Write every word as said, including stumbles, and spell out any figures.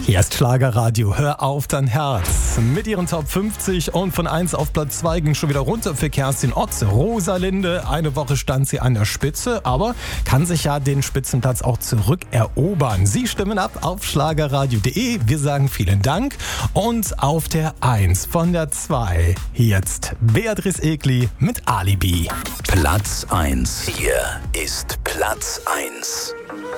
Hier ist Schlagerradio, hör auf dein Herz. Mit ihren Top fünfzig und von eins auf Platz zwei ging schon wieder runter für Kerstin Ott. Rosalinde, eine Woche stand sie an der Spitze, aber kann sich ja den Spitzenplatz auch zurückerobern. Sie stimmen ab auf schlagerradio punkt de. Wir sagen vielen Dank. Und auf der eins von der zwei jetzt Beatrice Egli mit Alibi. Platz eins. Hier ist Platz eins.